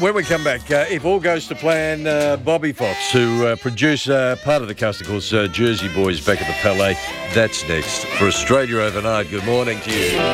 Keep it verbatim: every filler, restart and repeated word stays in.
when we come back, uh, if all goes to plan, uh, Bobby Fox, who uh, produced uh, part of the cast, of course, uh, Jersey Boys back at the Palais, that's next. For Australia Overnight, good morning to you.